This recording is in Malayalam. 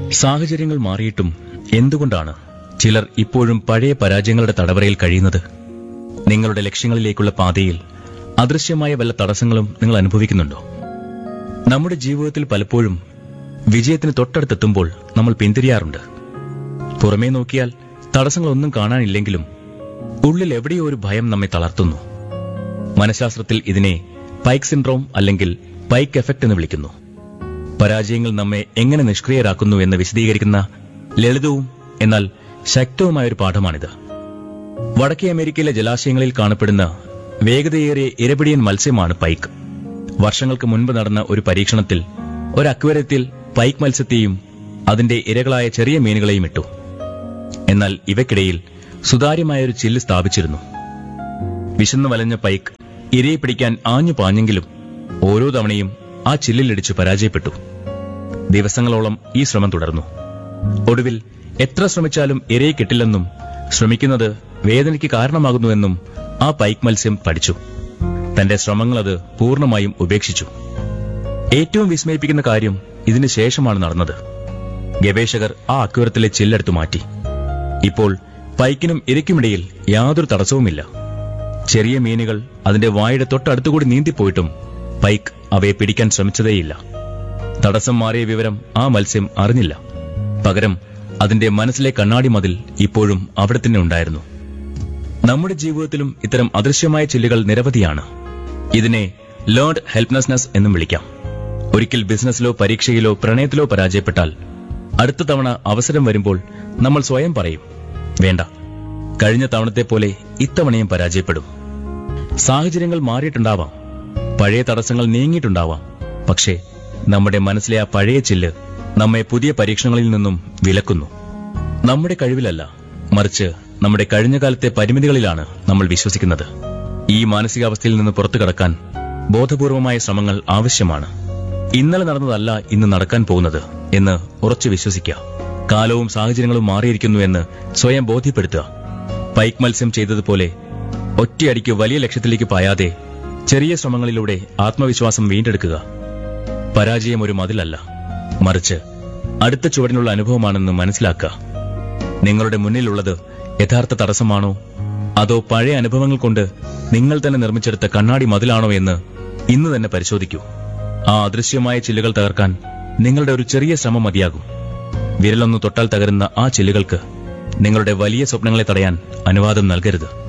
സാഹചര്യങ്ങൾ മാറിയിട്ടും എന്തുകൊണ്ടാണ് ചിലർ ഇപ്പോഴും പഴയ പരാജയങ്ങളുടെ തടവറയിൽ കഴിയുന്നത്? നിങ്ങളുടെ ലക്ഷ്യങ്ങളിലേക്കുള്ള പാതയിൽ അദൃശ്യമായ വല്ല തടസ്സങ്ങളും നിങ്ങൾ അനുഭവിക്കുന്നുണ്ടോ? നമ്മുടെ ജീവിതത്തിൽ പലപ്പോഴും വിജയത്തിന് തൊട്ടടുത്തെത്തുമ്പോൾ നമ്മൾ പിന്തിരിയാറുണ്ട്. പുറമേ നോക്കിയാൽ തടസ്സങ്ങളൊന്നും കാണാനില്ലെങ്കിലും ഉള്ളിൽ എവിടെയോ ഒരു ഭയം നമ്മെ തളർത്തുന്നു. മനഃശാസ്ത്രത്തിൽ ഇതിനെ പൈക്ക് സിൻഡ്രോം അല്ലെങ്കിൽ പൈക്ക് എഫക്ട് എന്ന് വിളിക്കുന്നു. പരാജയങ്ങൾ നമ്മെ എങ്ങനെ നിഷ്ക്രിയരാക്കുന്നു എന്ന് വിശദീകരിക്കുന്ന ലളിതവും എന്നാൽ ശക്തവുമായൊരു പാഠമാണിത്. വടക്കേ അമേരിക്കയിലെ ജലാശയങ്ങളിൽ കാണപ്പെടുന്ന വേഗതയേറിയ ഇരപിടിയൻ മത്സ്യമാണ് പൈക്ക്. വർഷങ്ങൾക്ക് മുൻപ് നടന്ന ഒരു പരീക്ഷണത്തിൽ ഒരു അക്വേറിയത്തിൽ പൈക്ക് മത്സ്യത്തെയും അതിന്റെ ഇരകളായ ചെറിയ മീനുകളെയും ഇട്ടു. എന്നാൽ ഇവയ്ക്കിടയിൽ സുതാര്യമായൊരു ചില്ല് സ്ഥാപിച്ചിരുന്നു. വിശന്നു വലഞ്ഞ പൈക്ക് ഇരയെ പിടിക്കാൻ ആഞ്ഞു പാഞ്ഞെങ്കിലും ഓരോ തവണയും ആ ചില്ലിലിടിച്ചു പരാജയപ്പെട്ടു. ദിവസങ്ങളോളം ഈ ശ്രമം തുടർന്നു. ഒടുവിൽ എത്ര ശ്രമിച്ചാലും ഇരയെ കിട്ടില്ലെന്നും ശ്രമിക്കുന്നത് വേദനയ്ക്ക് കാരണമാകുന്നുവെന്നും ആ പൈക്ക് മത്സ്യം പഠിച്ചു. തന്റെ ശ്രമങ്ങൾ അത് പൂർണ്ണമായും ഉപേക്ഷിച്ചു. ഏറ്റവും വിസ്മയിപ്പിക്കുന്ന കാര്യം ഇതിന് ശേഷമാണ് നടന്നത്. ഗവേഷകർ ആ അക്വേറിയത്തിലെ ചില്ലെടുത്തു മാറ്റി. ഇപ്പോൾ പൈക്കിനും ഇരയ്ക്കുമിടയിൽ യാതൊരു തടസ്സവുമില്ല. ചെറിയ മീനുകൾ അതിന്റെ വായുടെ തൊട്ടടുത്തുകൂടി നീന്തിപ്പോയിട്ടും പൈക്ക് അവയെ പിടിക്കാൻ ശ്രമിച്ചതേയില്ല. തടസ്സം മാറിയ വിവരം ആ മത്സ്യം അറിഞ്ഞില്ല. പകരം അതിന്റെ മനസ്സിലെ കണ്ണാടി മതിൽ ഇപ്പോഴും അവിടെ തന്നെ ഉണ്ടായിരുന്നു. നമ്മുടെ ജീവിതത്തിലും ഇത്തരം അദൃശ്യമായ ചില്ലുകൾ നിരവധിയാണ്. ഇതിനെ ലേൺഡ് ഹെൽപ്ലെസ്നെസ് എന്നും വിളിക്കാം. ഒരിക്കൽ ബിസിനസ്സിലോ പരീക്ഷയിലോ പ്രണയത്തിലോ പരാജയപ്പെട്ടാൽ അടുത്ത തവണ അവസരം വരുമ്പോൾ നമ്മൾ സ്വയം പറയും, വേണ്ട, കഴിഞ്ഞ തവണത്തെ പോലെ ഇത്തവണയും പരാജയപ്പെടും. സാഹചര്യങ്ങൾ മാറിയിട്ടുണ്ടാവാം, പഴയ തടസ്സങ്ങൾ നീങ്ങിയിട്ടുണ്ടാവാം. പക്ഷേ നമ്മുടെ മനസ്സിലെ ആ പഴയ ചില്ല് നമ്മെ പുതിയ പരീക്ഷണങ്ങളിൽ നിന്നും വിലക്കുന്നു. നമ്മുടെ കഴിവിലല്ല, മറിച്ച് നമ്മുടെ കഴിഞ്ഞകാലത്തെ പരിമിതികളിലാണ് നമ്മൾ വിശ്വസിക്കുന്നത്. ഈ മാനസികാവസ്ഥയിൽ നിന്ന് പുറത്തു കടക്കാൻ ബോധപൂർവമായ ശ്രമങ്ങൾ ആവശ്യമാണ്. ഇന്നലെ നടന്നതല്ല ഇന്ന് നടക്കാൻ പോകുന്നത് എന്ന് ഉറച്ചു വിശ്വസിക്കുക. കാലവും സാഹചര്യങ്ങളും മാറിയിരിക്കുന്നു എന്ന് സ്വയം ബോധ്യപ്പെടുത്തുക. പൈക്ക് മത്സ്യം ചെയ്തതുപോലെ ഒറ്റയടിക്ക് വലിയ ലക്ഷ്യത്തിലേക്ക് പായാതെ ചെറിയ ശ്രമങ്ങളിലൂടെ ആത്മവിശ്വാസം വീണ്ടെടുക്കുക. പരാജയം ഒരു മതിലല്ല, മറിച്ച് അടുത്ത ചുവടിനുള്ള അനുഭവമാണെന്ന് മനസ്സിലാക്കുക. നിങ്ങളുടെ മുന്നിലുള്ളത് യഥാർത്ഥ തടസ്സമാണോ അതോ പഴയ അനുഭവങ്ങൾ കൊണ്ട് നിങ്ങൾ തന്നെ നിർമ്മിച്ചെടുത്ത കണ്ണാടി മതിലാണോ എന്ന് ഇന്ന് തന്നെ പരിശോധിക്കൂ. ആ അദൃശ്യമായ ചില്ലുകൾ തകർക്കാൻ നിങ്ങളുടെ ഒരു ചെറിയ ശ്രമം മതിയാകും. വിരലൊന്നു തൊട്ടാൽ തകരുന്ന ആ ചില്ലുകൾക്ക് നിങ്ങളുടെ വലിയ സ്വപ്നങ്ങളെ തടയാൻ അനുവാദം നൽകരുത്.